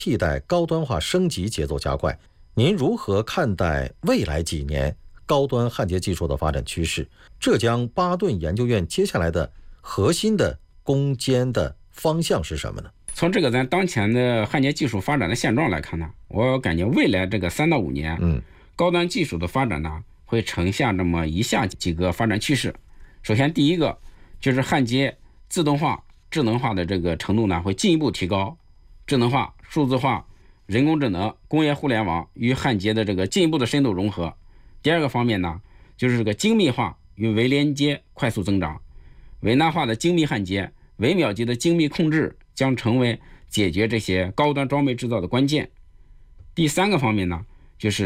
替代高端化升级节奏加快。您如何看待未来几年高端焊接技术的发展趋势？浙江巴顿研究院接下来的核心的攻坚的方向是什么呢？ 从这个咱当前的焊接技术发展的现状来看呢，我感觉未来这个3到5年，高端技术的发展呢，会呈现这么以下几个发展趋势。首先，第一个就是焊接自动化、智能化的这个程度呢，会进一步提高。智能化、数字化、人工智能、工业互联网与焊接的这个进一步的深度融合。第二个方面呢，就是这个精密化与微连接快速增长。微纳化的精密焊接、微秒级的精密控制将成为解决这些高端装备制造的关键。第三个方面呢，就是